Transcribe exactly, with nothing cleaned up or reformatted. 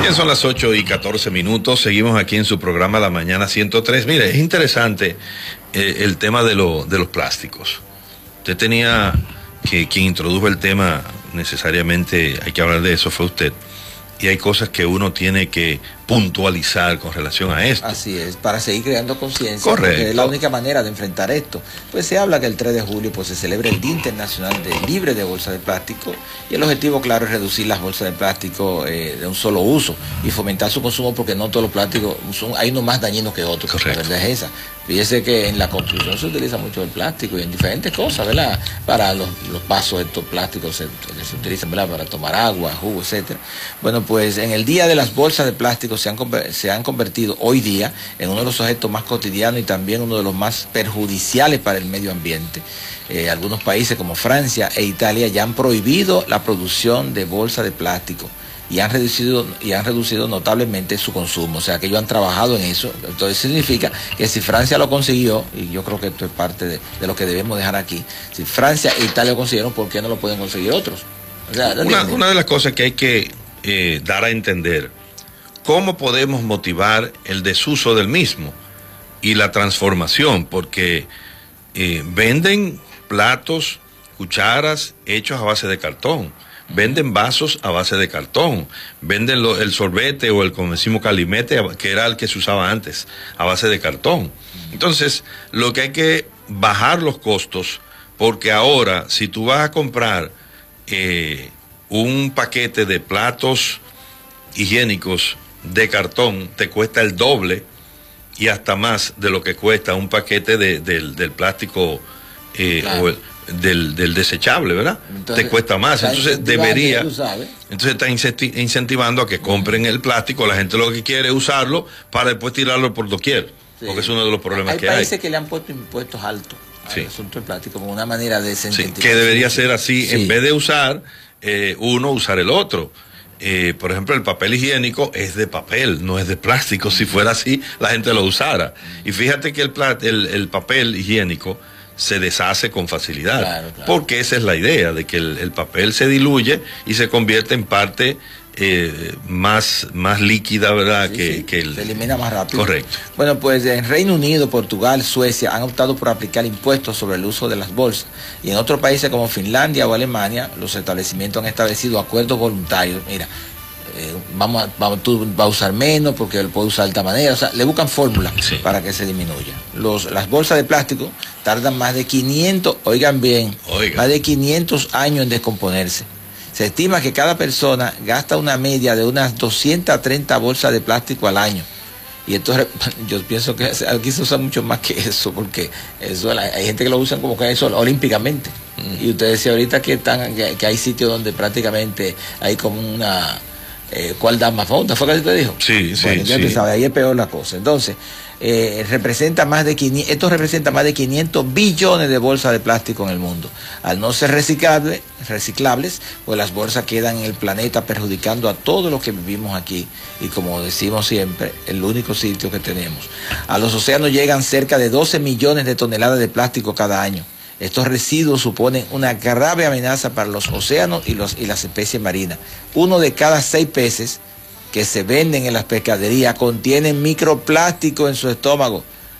Bien, son las ocho y catorce minutos. Seguimos aquí en su programa La Mañana ciento tres. Mire, es interesante eh, el tema de, lo, de los plásticos. Usted tenía que quien introdujo el tema, necesariamente hay que hablar de eso, fue usted. Y hay cosas que uno tiene que puntualizar con relación a esto. Así es, para seguir creando conciencia. Correcto. Porque es la única manera de enfrentar esto. Pues se habla que el tres de julio pues, se celebra el Día Internacional de Libre de Bolsas de Plástico, y el objetivo, claro, es reducir las bolsas de plástico eh, de un solo uso y fomentar su consumo, porque no todos los plásticos son, hay unos más dañinos que otros. Correcto. La verdad es esa. Fíjese que en la construcción se utiliza mucho el plástico y en diferentes cosas, ¿verdad? Para los, los vasos de estos plásticos se, se utilizan, ¿verdad? Para tomar agua, jugo, etcétera. Bueno, pues en el Día de las Bolsas de Plástico se han, se han convertido hoy día en uno de los objetos más cotidianos y también uno de los más perjudiciales para el medio ambiente. Eh, algunos países como Francia e Italia ya han prohibido la producción de bolsas de plástico y han reducido y han reducido notablemente su consumo, o sea que ellos han trabajado en eso. Entonces significa que si Francia lo consiguió, y yo creo que esto es parte de, de lo que debemos dejar aquí, si Francia e Italia lo consiguieron, ¿por qué no lo pueden conseguir otros? O sea, una, una de las cosas que hay que eh, dar a entender, cómo podemos motivar el desuso del mismo y la transformación, porque eh, venden platos, cucharas hechos a base de cartón, venden vasos a base de cartón, venden lo, el sorbete o el, como decimos, calimete, que era el que se usaba antes, a base de cartón. Entonces, lo que hay que bajar los costos, porque ahora, si tú vas a comprar eh, un paquete de platos higiénicos de cartón, te cuesta el doble y hasta más de lo que cuesta un paquete de, de, del plástico eh, claro. o el, Del, del desechable, ¿verdad? Entonces, te cuesta más, entonces debería, entonces está incentivando a que compren el plástico. La gente lo que quiere es usarlo para después tirarlo por doquier, sí. porque es uno de los problemas hay que hay. Hay países que le han puesto impuestos altos al sí. asunto del plástico como una manera de sí, que debería ser así, sí. en vez de usar eh, uno, usar el otro. Eh, por ejemplo, el papel higiénico es de papel, no es de plástico. Si fuera así, la gente lo usara. Y fíjate que el, el, el papel higiénico se deshace con facilidad, claro, claro. porque esa es la idea, de que el, el papel se diluye y se convierte en parte eh, más, más líquida, ¿verdad? Sí, que, sí, que el, se elimina más rápido. Correcto. Bueno, pues en Reino Unido, Portugal, Suecia han optado por aplicar impuestos sobre el uso de las bolsas, y en otros países como Finlandia o Alemania, los establecimientos han establecido acuerdos voluntarios. Mira, Eh, vamos, a, vamos tú vas a usar menos porque él puede usar de esta manera, o sea, le buscan fórmulas sí. para que se disminuya. Los, las bolsas de plástico tardan más de quinientos, oigan bien, Oiga. más de quinientos años en descomponerse. Se estima que cada persona gasta una media de unas doscientas treinta bolsas de plástico al año. Y entonces yo pienso que aquí se usa mucho más que eso, porque eso hay gente que lo usa como que eso olímpicamente. Mm. Y usted decía ahorita que, están, que, que hay sitios donde prácticamente hay como una... Eh, ¿Cuál da más fonda? ¿Fue que te dijo? Sí, sí, bueno, ya sí. Te sabe, ahí es peor la cosa. Entonces, eh, representa más de quinientos, esto representa más de quinientos billones de bolsas de plástico en el mundo. Al no ser reciclable, reciclables, pues las bolsas quedan en el planeta perjudicando a todos los que vivimos aquí. Y como decimos siempre, el único sitio que tenemos. A los océanos llegan cerca de doce millones de toneladas de plástico cada año. Estos residuos suponen una grave amenaza para los océanos y, los, y las especies marinas. Uno de cada seis peces que se venden en las pescaderías contienen microplástico en su estómago.